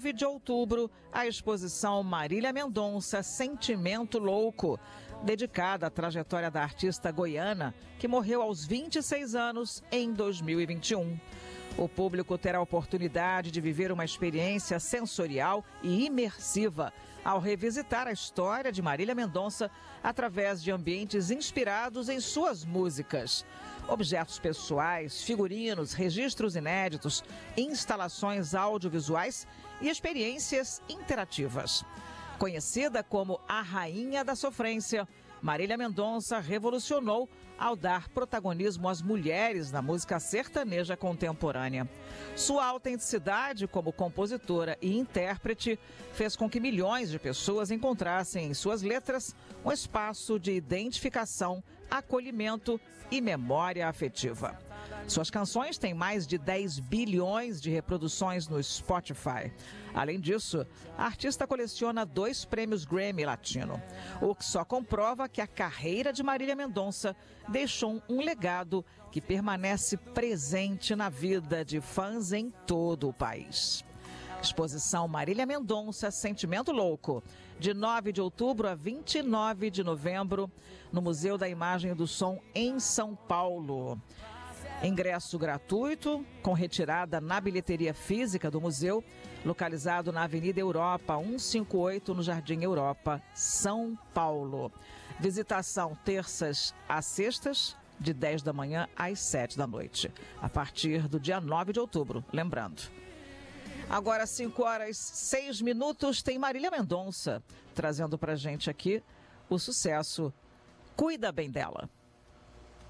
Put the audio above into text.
9 de outubro, a exposição Marília Mendonça, Sentimento Louco, dedicada à trajetória da artista goiana, que morreu aos 26 anos em 2021. O público terá a oportunidade de viver uma experiência sensorial e imersiva ao revisitar a história de Marília Mendonça através de ambientes inspirados em suas músicas. Objetos pessoais, figurinos, registros inéditos, instalações audiovisuais e experiências interativas. Conhecida como a Rainha da Sofrência, Marília Mendonça revolucionou ao dar protagonismo às mulheres na música sertaneja contemporânea. Sua autenticidade como compositora e intérprete fez com que milhões de pessoas encontrassem em suas letras um espaço de identificação, acolhimento e memória afetiva. Suas canções têm mais de 10 bilhões de reproduções no Spotify. Além disso, a artista coleciona 2 prêmios Grammy Latino, o que só comprova que a carreira de Marília Mendonça deixou um legado que permanece presente na vida de fãs em todo o país. Exposição Marília Mendonça, Sentimento Louco, de 9 de outubro a 29 de novembro, no Museu da Imagem e do Som, em São Paulo. Ingresso gratuito, com retirada na bilheteria física do museu, localizado na Avenida Europa, 158, no Jardim Europa, São Paulo. Visitação terças a sextas, de 10 da manhã às 7 da noite, a partir do dia 9 de outubro, lembrando. Agora, 5h06, tem Marília Mendonça, trazendo pra gente aqui o sucesso Cuida Bem Dela.